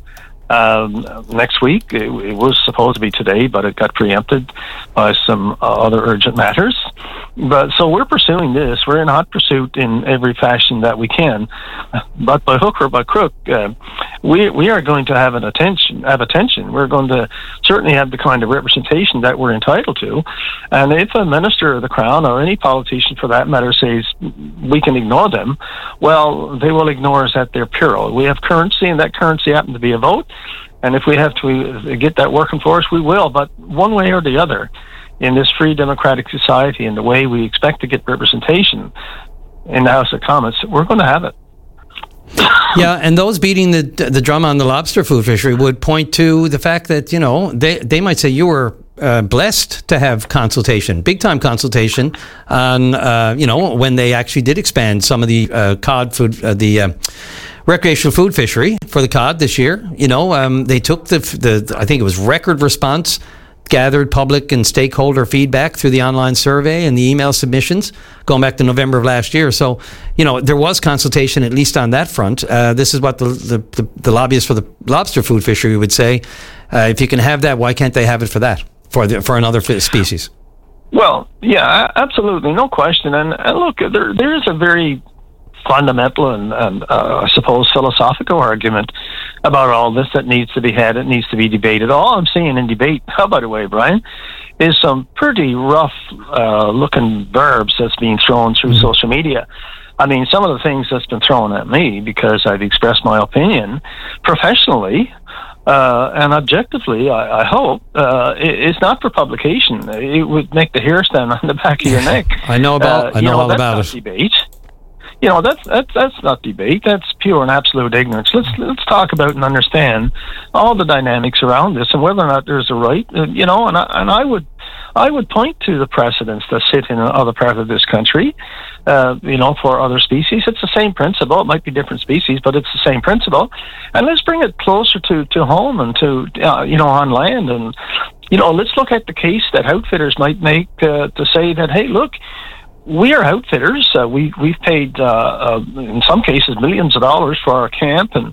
next week. It was supposed to be today, but it got preempted by some other urgent matters. But so we're pursuing this. We're in hot pursuit in every fashion that we can. But by hook or by crook, we are going to have attention. We're going to certainly have the kind of representation that we're entitled to. And if a minister of the Crown or any politician for that matter says we can ignore them, well, they will ignore us at their peril. We have currency, and that currency happens to be a vote. And if we have to get that working for us, we will. But one way or the other, in this free democratic society and the way we expect to get representation in the House of Commons, we're going to have it. Yeah, and those beating the drum on the lobster food fishery would point to the fact that, they might say you were blessed to have consultation, big time consultation on, when they actually did expand some of the cod food, the recreational food fishery for the cod this year. They took the I think it was record response, gathered public and stakeholder feedback through the online survey and the email submissions going back to November of last year. So, there was consultation, at least on that front. This is what the lobbyists for the lobster food fishery would say. If you can have that, why can't they have it for that, for another species? Well, yeah, absolutely, no question. And look, there is a very fundamental and I suppose philosophical argument about all this that needs to be had. It needs to be debated. All I'm seeing in debate, by the way, Brian, is some pretty rough looking verbs that's being thrown through social media. I mean, some of the things that's been thrown at me because I've expressed my opinion professionally and objectively, I hope, it's not for publication. It would make the hair stand on the back of your neck. I know all about it. Debate. That's not debate. That's pure and absolute ignorance. Let's talk about and understand all the dynamics around this and whether or not there's a right. And I would point to the precedents that sit in other parts of this country. For other species, it's the same principle. It might be different species, but it's the same principle. And let's bring it closer to home and to on land. And let's look at the case that outfitters might make to say that, hey, look, we are outfitters. We've paid in some cases millions of dollars for our camp, and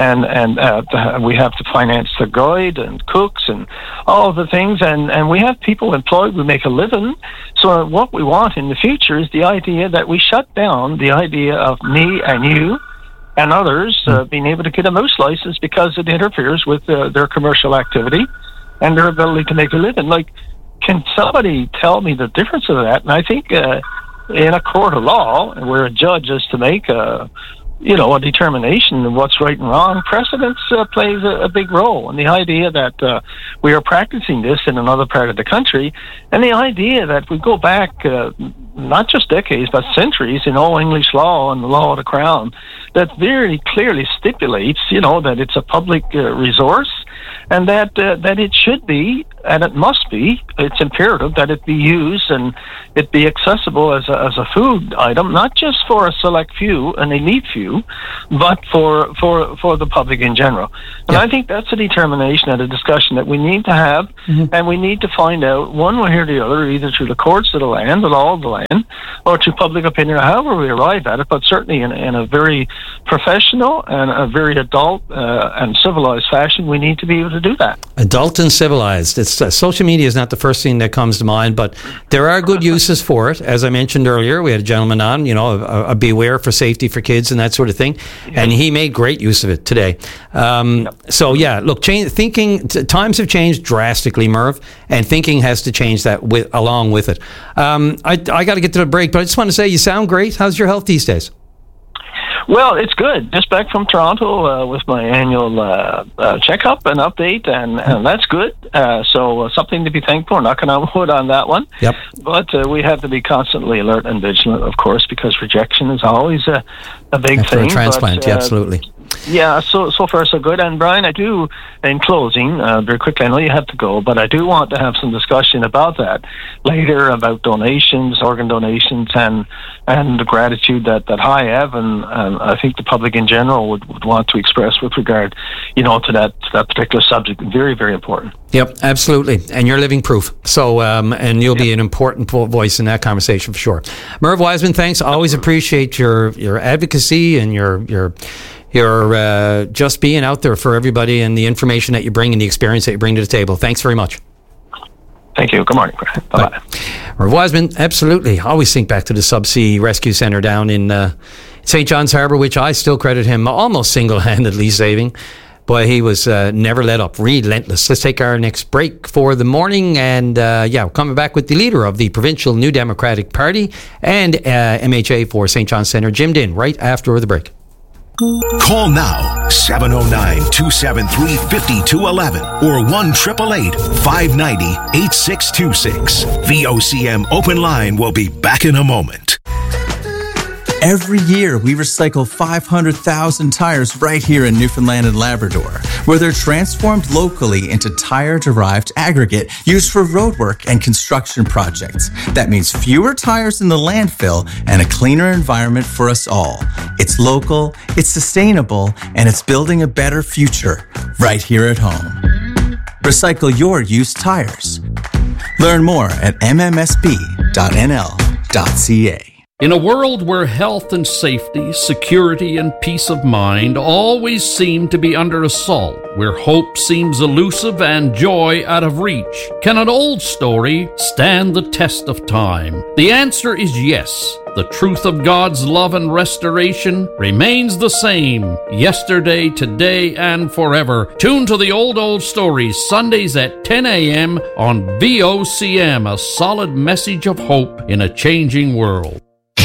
we have to finance the guide and cooks and all of the things, and we have people employed. We make a living. So what we want in the future is the idea that we shut down the idea of me and you and others being able to get a moose license because it interferes with their commercial activity and their ability to make a living. Like, can somebody tell me the difference of that? And I think in a court of law, where a judge is to make a a determination of what's right and wrong. Precedence plays a big role, and the idea that we are practicing this in another part of the country, and the idea that we go back not just decades but centuries in old English law and the law of the Crown that very clearly stipulates, that it's a public resource, and that it should be, and it must be, it's imperative that it be used and it be accessible as a food item, not just for a select few, an elite few, but for the public in general. And I think that's a determination and a discussion that we need to have, and we need to find out one way or the other, either through the courts of the land, the law of the land, or through public opinion, or however we arrive at it, but certainly in a very professional and a very adult and civilized fashion, we need to be able to do that. Adult and civilized. It's social media is not the first thing that comes to mind, but there are good uses for it. As I mentioned earlier, we had a gentleman on, a beware for safety for kids and that sort of thing, and he made great use of it today. So yeah, look, times have changed drastically, Merv, and thinking has to change that along with it. I got to get to the break, but I just want to say you sound great. How's your health these days? Well, it's good. Just back from Toronto with my annual checkup and update, and that's good. So something to be thankful, knocking on wood on that one. Yep. But we have to be constantly alert and vigilant, of course, because rejection is always a big thing. For a transplant, absolutely. Yeah, so far so good. And Brian, I do, in closing, very quickly, I know you have to go, but I do want to have some discussion about that later, about donations, organ donations, and the gratitude that I have, and I think the public in general would want to express with regard, to that particular subject. Very, very important. Yep, absolutely. And you're living proof. So, and you'll be an important voice in that conversation for sure. Merv Wiseman, thanks. Always appreciate your advocacy and your just being out there for everybody and the information that you bring and the experience that you bring to the table. Thanks very much. Thank you. Good morning. Bye-bye. Merv Wiseman, absolutely. Always think back to the Subsea Rescue Centre down in St. John's Harbour, which I still credit him almost single-handedly saving. Boy, he was never let up, relentless. Let's take our next break for the morning. And we're coming back with the leader of the Provincial New Democratic Party and MHA for St. John's Centre, Jim Dinn, right after the break. Call now, 709-273-5211 or 1-888-590-8626. VOCM Open Line will be back in a moment. Every year, we recycle 500,000 tires right here in Newfoundland and Labrador, where they're transformed locally into tire-derived aggregate used for roadwork and construction projects. That means fewer tires in the landfill and a cleaner environment for us all. It's local, it's sustainable, and it's building a better future right here at home. Recycle your used tires. Learn more at mmsb.nl.ca. In a world where health and safety, security and peace of mind always seem to be under assault, where hope seems elusive and joy out of reach, can an old story stand the test of time? The answer is yes. The truth of God's love and restoration remains the same, yesterday, today, and forever. Tune to the Old Stories, Sundays at 10 a.m. on VOCM, a solid message of hope in a changing world.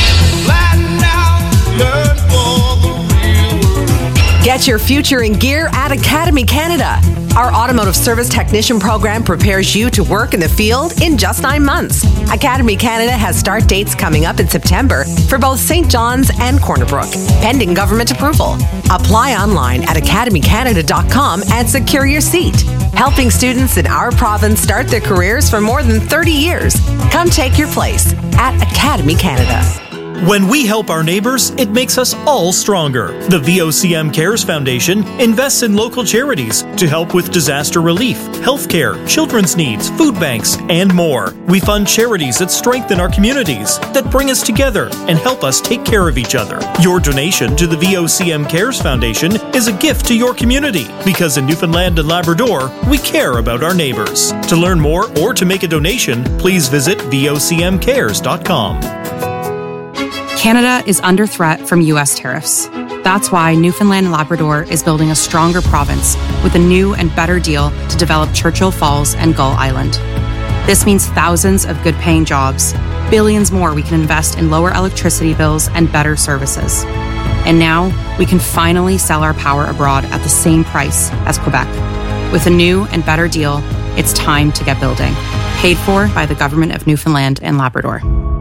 Get your future in gear at Academy Canada. Our automotive service technician program prepares you to work in the field in just 9 months. Academy Canada has start dates coming up in September for both St. John's and Corner Brook, pending government approval. Apply online at academycanada.com and secure your seat. Helping students in our province start their careers for more than 30 years. Come take your place at Academy Canada. When we help our neighbors, it makes us all stronger. The VOCM Cares Foundation invests in local charities to help with disaster relief, healthcare, children's needs, food banks, and more. We fund charities that strengthen our communities, that bring us together and help us take care of each other. Your donation to the VOCM Cares Foundation is a gift to your community, because in Newfoundland and Labrador, we care about our neighbors. To learn more or to make a donation, please visit vocmcares.com. Canada is under threat from U.S. tariffs. That's why Newfoundland and Labrador is building a stronger province with a new and better deal to develop Churchill Falls and Gull Island. This means thousands of good-paying jobs, billions more we can invest in lower electricity bills and better services. And now we can finally sell our power abroad at the same price as Quebec. With a new and better deal, it's time to get building. Paid for by the Government of Newfoundland and Labrador.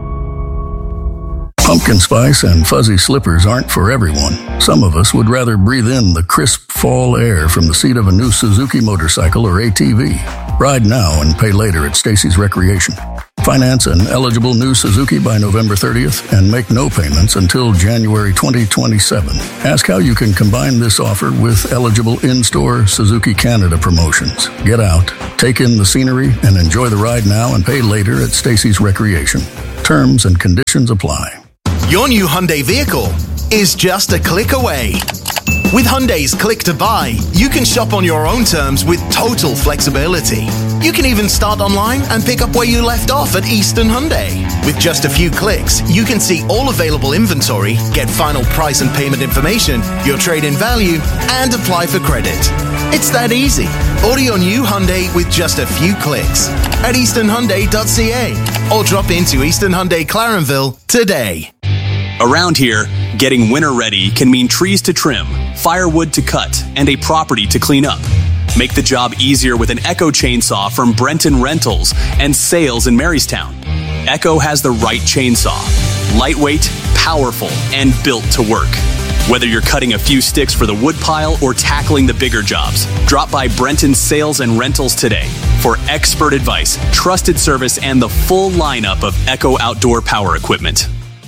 Pumpkin spice and fuzzy slippers aren't for everyone. Some of us would rather breathe in the crisp fall air from the seat of a new Suzuki motorcycle or ATV. Ride now and pay later at Stacy's Recreation. Finance an eligible new Suzuki by November 30th and make no payments until January 2027. Ask how you can combine this offer with eligible in-store Suzuki Canada promotions. Get out, take in the scenery, and enjoy the ride now and pay later at Stacy's Recreation. Terms and conditions apply. Your new Hyundai vehicle is just a click away. With Hyundai's Click to Buy, you can shop on your own terms with total flexibility. You can even start online and pick up where you left off at Eastern Hyundai. With just a few clicks, you can see all available inventory, get final price and payment information, your trade-in value, and apply for credit. It's that easy. Order your new Hyundai with just a few clicks at easternhyundai.ca or drop into Eastern Hyundai Clarenville today. Around here, getting winter ready can mean trees to trim, firewood to cut, and a property to clean up. Make the job easier with an Echo chainsaw from Brenton Rentals and Sales in Marystown. Echo has the right chainsaw. Lightweight, powerful, and built to work. Whether you're cutting a few sticks for the wood pile or tackling the bigger jobs, drop by Brenton Sales and Rentals today for expert advice, trusted service, and the full lineup of Echo outdoor power equipment.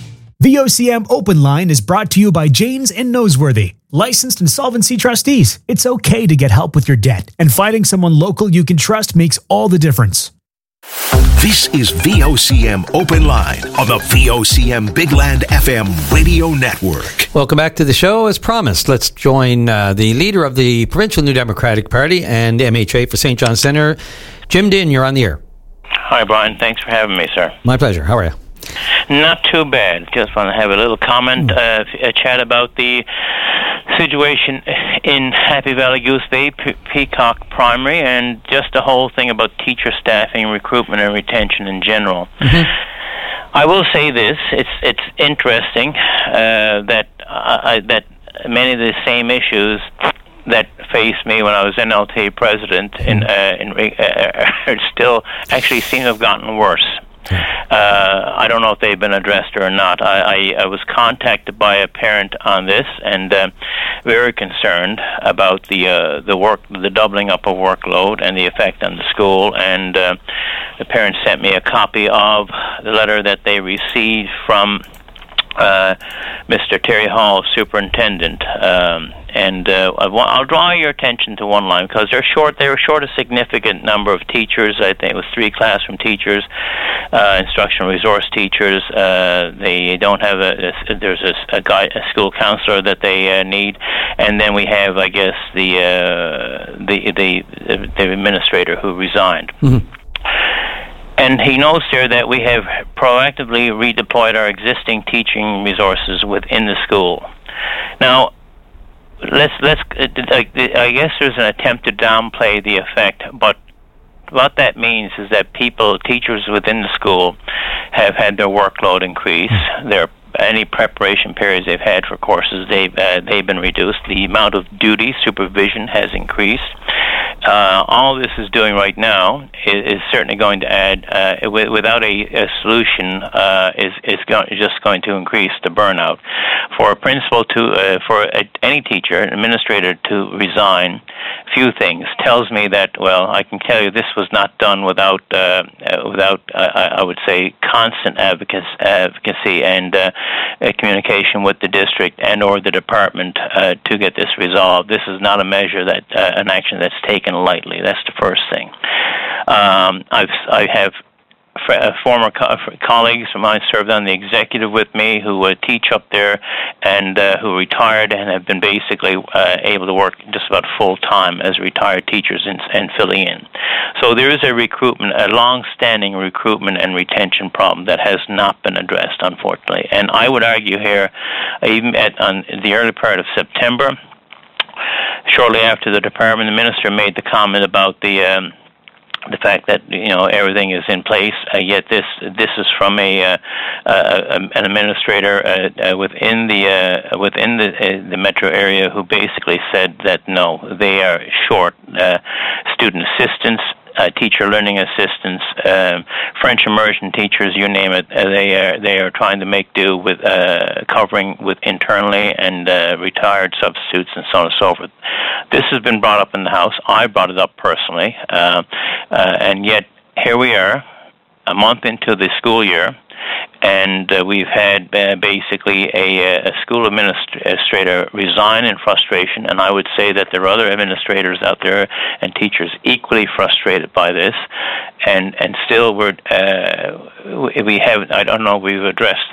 VOCM Open Line is brought to you by Janes and Noseworthy, licensed insolvency trustees. It's okay to get help with your debt, and finding someone local you can trust makes all the difference. This is VOCM Open Line on the VOCM Big Land FM radio network. Welcome back to the show. As promised, let's join the leader of the Provincial New Democratic Party and MHA for St. John Centre, Jim Dinn. You're on the air. Hi, Brian. Thanks for having me, sir. My pleasure. How are you? Not too bad. Just want to have a little comment, a chat about the situation in Happy Valley Goose Bay, Peacock Primary, and just the whole thing about teacher staffing, recruitment, and retention in general. I will say this: it's interesting that many of the same issues that faced me when I was NLT president still actually seem to have gotten worse. I don't know if they've been addressed or not. I was contacted by a parent on this and very concerned about the doubling up of workload and the effect on the school. And the parent sent me a copy of the letter that they received from Mr. Terry Hall, superintendent, and I'll draw your attention to one line because they were short a significant number of teachers. I think it was 3 classroom teachers, instructional resource teachers. They don't have there's a school counselor that they need, and then we have, I guess, the administrator who resigned. And he notes there that we have proactively redeployed our existing teaching resources within the school. Now, I guess there's an attempt to downplay the effect, but what that means is that teachers within the school have had their workload increase. Any preparation periods they've had for courses, they've been reduced. The amount of duty supervision has increased. All this is doing right now is certainly going to add, without a solution, is just going to increase the burnout. For a principal any teacher, an administrator to resign, few things tells me that, well, I can tell you this was not done without I would say constant advocacy and communication with the district and or the department to get this resolved. This is not a measure an action that's taken lightly. That's the first thing. I have former colleagues of mine served on the executive with me who teach up there and who retired and have been basically able to work just about full-time as retired teachers and filling in. So there is a long-standing recruitment and retention problem that has not been addressed, unfortunately. And I would argue here, even on the early part of September, shortly after the department, the minister made the comment about the the fact that everything is in place, yet this is from an administrator within the metro area who basically said that no, they are short student assistants, teacher learning assistants, French immersion teachers, you name it. They are trying to make do with covering with internally and retired substitutes and so on and so forth. This has been brought up in the House. I brought it up personally, and yet here we are, a month into the school year, and we've had basically a school administrator resign in frustration, and I would say that there are other administrators out there and teachers equally frustrated by this, and still we have, I don't know, we've addressed